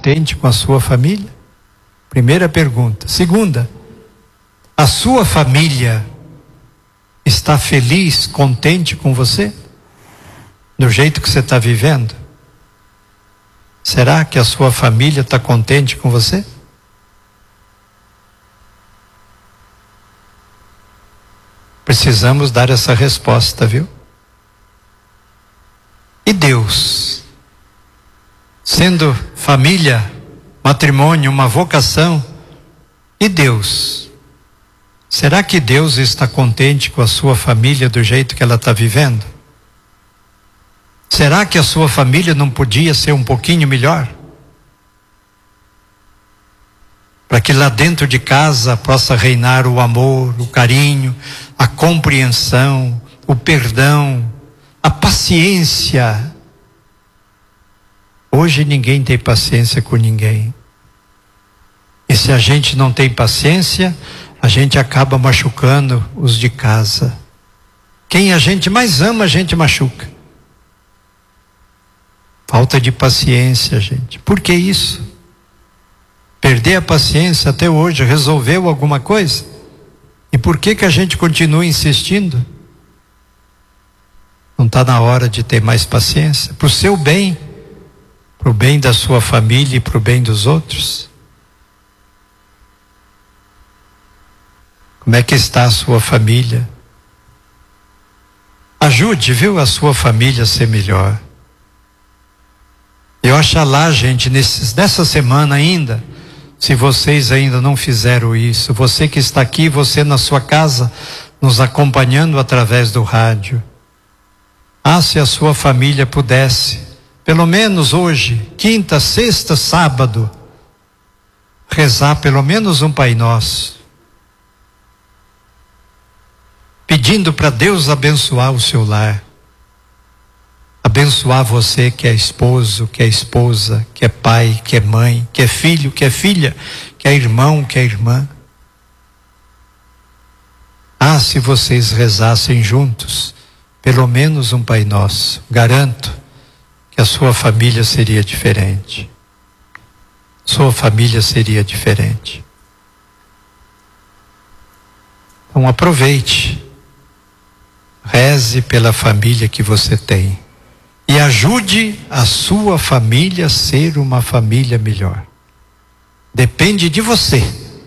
contente com a sua família? Primeira pergunta. Segunda, a sua família está feliz, contente com você? Do jeito que você está vivendo? Será que a sua família está contente com você? Precisamos dar essa resposta, viu? E Deus, sendo família, matrimônio, uma vocação, e Deus, será que Deus está contente com a sua família do jeito que ela está vivendo? Será que a sua família não podia ser um pouquinho melhor? Para que lá dentro de casa possa reinar o amor, o carinho, a compreensão, o perdão, a paciência. Hoje ninguém tem paciência com ninguém. E se a gente não tem paciência, a gente acaba machucando os de casa. Quem a gente mais ama, a gente machuca. Falta de paciência, gente. Por que isso? Perder a paciência até hoje resolveu alguma coisa? E por que a gente continua insistindo? Não está na hora de ter mais paciência? Para o seu bem, para o bem da sua família e para o bem dos outros? Como é que está a sua família? Ajude, viu, a sua família a ser melhor. Eu oxalá, gente, nessa semana ainda, se vocês ainda não fizeram isso, você que está aqui, você na sua casa, nos acompanhando através do rádio. Se a sua família pudesse, pelo menos hoje, quinta, sexta, sábado, rezar pelo menos um Pai Nosso, pedindo para Deus abençoar o seu lar. Abençoar você que é esposo, que é esposa, que é pai, que é mãe, que é filho, que é filha, que é irmão, que é irmã. Se vocês rezassem juntos, pelo menos um Pai Nosso, garanto que a sua família seria diferente. Sua família seria diferente. Então aproveite, reze pela família que você tem. E ajude a sua família a ser uma família melhor. Depende de você.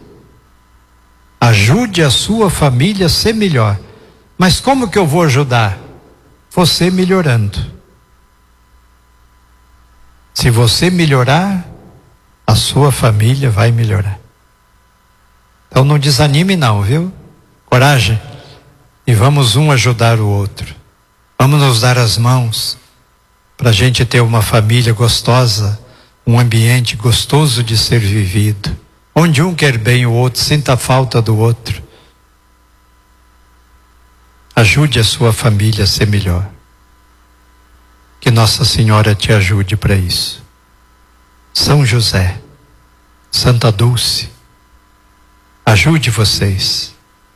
Ajude a sua família a ser melhor. Mas como que eu vou ajudar? Você melhorando. Se você melhorar, a sua família vai melhorar. Então não desanime não, viu? Coragem. E vamos um ajudar o outro. Vamos nos dar as mãos, para a gente ter uma família gostosa, um ambiente gostoso de ser vivido, onde um quer bem o outro, sinta a falta do outro. Ajude a sua família a ser melhor. Que Nossa Senhora te ajude para isso. São José, Santa Dulce, ajude vocês.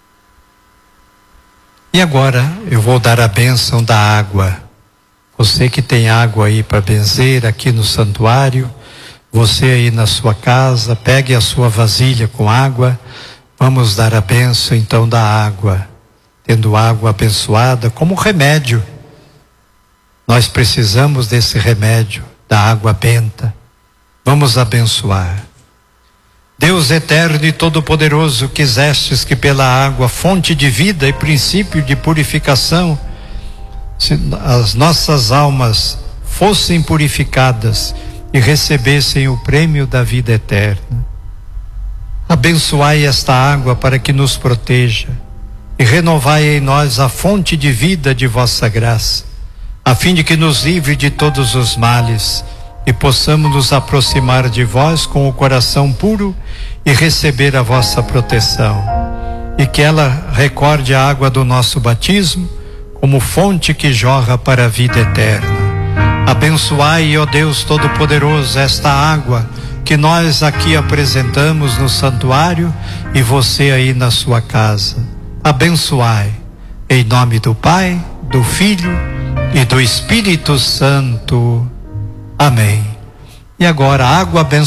E agora eu vou dar a bênção da água. Você que tem água aí para benzer aqui no santuário, você aí na sua casa, pegue a sua vasilha com água. Vamos dar a bênção então da água, tendo água abençoada como remédio. Nós precisamos desse remédio, da água benta. Vamos abençoar. Deus eterno e todo-poderoso, quisestes que pela água, fonte de vida e princípio de purificação, as nossas almas fossem purificadas e recebessem o prêmio da vida eterna. Abençoai esta água para que nos proteja e renovai em nós a fonte de vida de vossa graça, a fim de que nos livre de todos os males e possamos nos aproximar de vós com o coração puro e receber a vossa proteção, e que ela recorde a água do nosso batismo como fonte que jorra para a vida eterna. Abençoai, ó Deus Todo-Poderoso, esta água que nós aqui apresentamos no santuário e você aí na sua casa. Abençoai, em nome do Pai, do Filho e do Espírito Santo. Amém. E agora, água abençoada